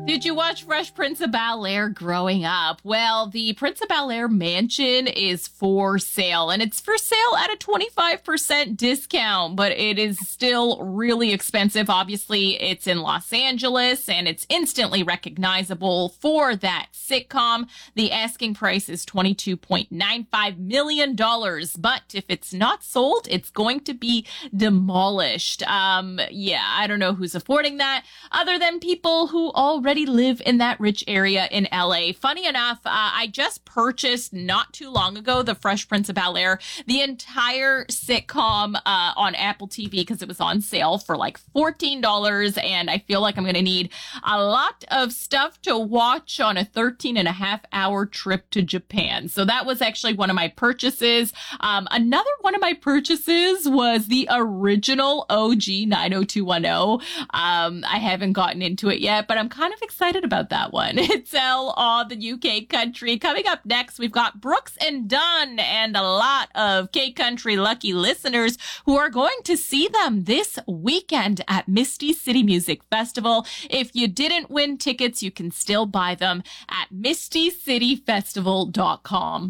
Did you watch Fresh Prince of Bel-Air growing up? Well, the Prince of Bel-Air mansion is for sale, and it's for sale at a 25% discount, but it is still really expensive. Obviously, it's in Los Angeles, and it's instantly recognizable for that sitcom. The asking price is $22.95 million, but if it's not sold, it's going to be demolished. I don't know who's affording that, other than people who already live in that rich area in LA. Funny enough, I just purchased not too long ago the Fresh Prince of Bel-Air, the entire sitcom on Apple TV because it was on sale for like $14, and I feel like I'm going to need a lot of stuff to watch on a 13.5-hour trip to Japan. So that was actually one of my purchases. Another one of my purchases was the original OG 90210. I haven't gotten into it yet, but I'm kind of excited about that one. It's all on the UK Country. Coming up next, we've got Brooks and Dunn and a lot of K Country lucky listeners who are going to see them this weekend at Misty City Music Festival. If you didn't win tickets, you can still buy them at mistycityfestival.com.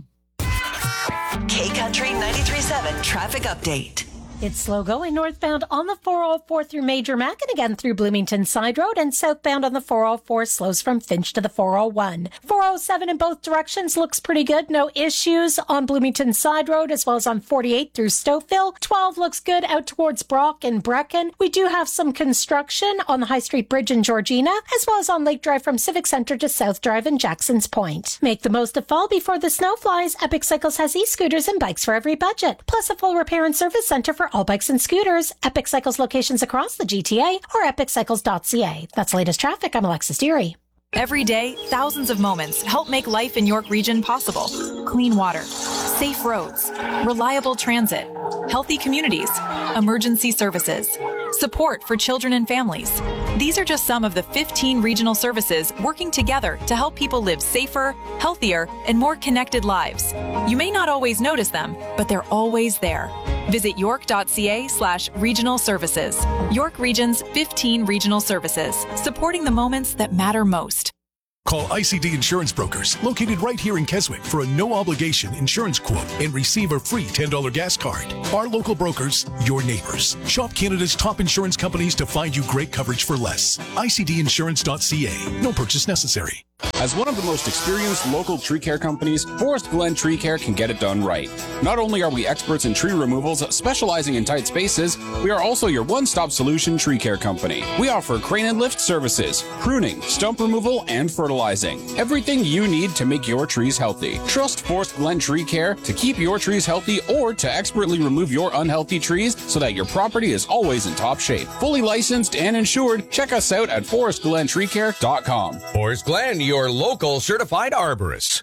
K Country 93.7 traffic update. It's slow going northbound on the 404 through Major Mac and again through Bloomington Side Road, and southbound on the 404 slows from Finch to the 401. 407 in both directions looks pretty good. No issues on Bloomington Side Road as well as on 48 through Stouffville. 12 looks good out towards Brock and Brecken. We do have some construction on the High Street Bridge in Georgina as well as on Lake Drive from Civic Center to South Drive in Jackson's Point. Make the most of fall before the snow flies. Epic Cycles has e-scooters and bikes for every budget, plus a full repair and service center for all bikes and scooters. Epic Cycles locations across the GTA or epiccycles.ca. That's latest traffic. I'm Alexis Deary. Every day, thousands of moments help make life in York Region possible. Clean water, safe roads, reliable transit, healthy communities, emergency services, support for children and families. These are just some of the 15 regional services working together to help people live safer, healthier, and more connected lives. You may not always notice them, but they're always there. Visit york.ca/regional services. York Region's 15 regional services, supporting the moments that matter most. Call ICD Insurance Brokers, located right here in Keswick, for a no-obligation insurance quote and receive a free $10 gas card. Our local brokers, your neighbors. Shop Canada's top insurance companies to find you great coverage for less. ICDinsurance.ca. No purchase necessary. As one of the most experienced local tree care companies, Forest Glen Tree Care can get it done right. Not only are we experts in tree removals specializing in tight spaces, we are also your one-stop solution tree care company. We offer crane and lift services, pruning, stump removal, and fertilizing. Everything you need to make your trees healthy. Trust Forest Glen Tree Care to keep your trees healthy or to expertly remove your unhealthy trees so that your property is always in top shape. Fully licensed and insured, check us out at forestglentreecare.com. Forest Glen, your local certified arborist.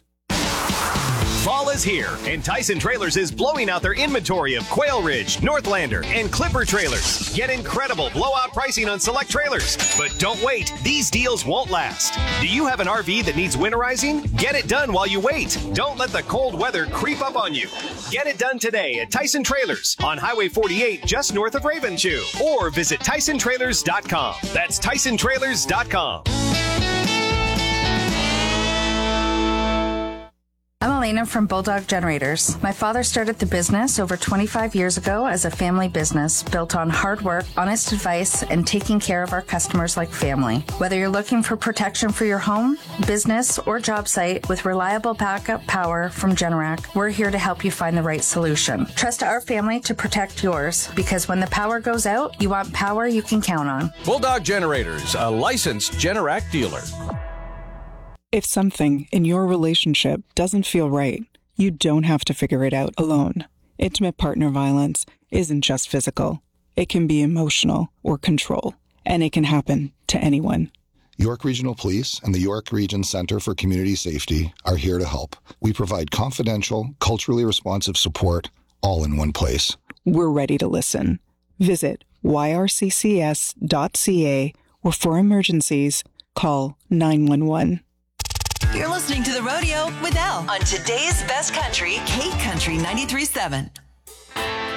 Fall is here, and Tyson Trailers is blowing out their inventory of Quail Ridge, Northlander, and Clipper trailers. Get incredible blowout pricing on select trailers. But don't wait, these deals won't last. Do you have an RV that needs winterizing? Get it done while you wait. Don't let the cold weather creep up on you. Get it done today at Tyson Trailers on Highway 48 just north of Ravenshoe. Or visit TysonTrailers.com. That's TysonTrailers.com. I'm Elena from Bulldog Generators. My father started the business over 25 years ago as a family business built on hard work, honest advice, and taking care of our customers like family. Whether you're looking for protection for your home, business, or job site with reliable backup power from Generac, we're here to help you find the right solution. Trust our family to protect yours, because when the power goes out, you want power you can count on. Bulldog Generators, a licensed Generac dealer. If something in your relationship doesn't feel right, you don't have to figure it out alone. Intimate partner violence isn't just physical. It can be emotional or control, and it can happen to anyone. York Regional Police and the York Region Centre for Community Safety are here to help. We provide confidential, culturally responsive support all in one place. We're ready to listen. Visit yrccs.ca, or for emergencies, call 911. You're listening to The Rodeo with Elle on today's best country, K Country 93.7.